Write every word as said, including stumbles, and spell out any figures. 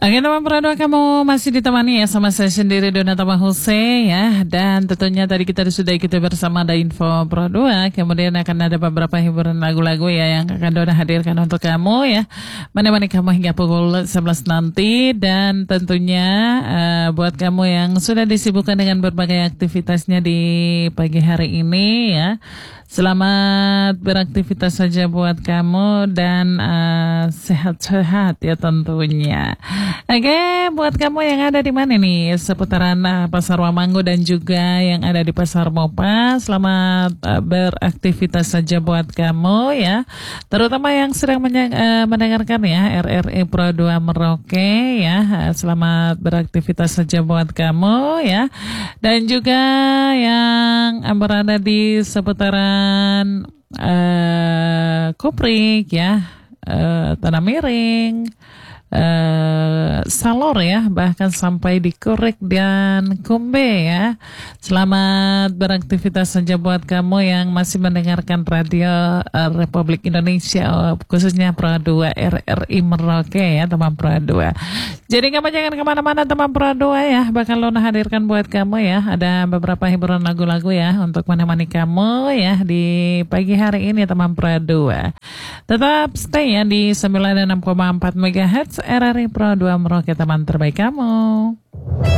Oke teman Prado, kamu masih ditemani ya sama saya sendiri Dona Tama Huse ya. Dan tentunya tadi kita sudah ikuti bersama ada info Pro dua. Kemudian akan ada beberapa hiburan lagu-lagu ya yang akan Dona hadirkan untuk kamu ya, menemani kamu hingga pukul sebelas nanti. Dan tentunya uh, buat kamu yang sudah disibukkan dengan berbagai aktivitasnya di pagi hari ini ya, selamat beraktivitas saja buat kamu dan uh, sehat-sehat ya tentunya. Oke, buat kamu yang ada di mana nih seputaran uh, Pasar Wamanggo dan juga yang ada di Pasar Mopa, selamat uh, beraktivitas saja buat kamu ya. Terutama yang sedang menye- uh, mendengarkan ya R R I Pro dua Merauke ya, uh, selamat beraktivitas saja buat kamu ya. Dan juga yang berada di seputaran uh, Kuprik ya, uh, Tanah Miring, Uh, Salor ya, bahkan sampai di Kurek dan Kumbe ya. Selamat beraktivitas saja buat kamu yang masih mendengarkan radio uh, Republik Indonesia, uh, khususnya Pro dua R R I Merauke ya teman Pro dua. Jadi kamu jangan kemana-mana teman Pro dua ya, bakal Lona hadirkan buat kamu ya. Ada beberapa hiburan lagu-lagu ya untuk menemani kamu ya di pagi hari ini teman Pro dua. Tetap stay ya di sembilan puluh enam koma empat megahertz R R I Pro dua Merauke, teman terbaik kamu.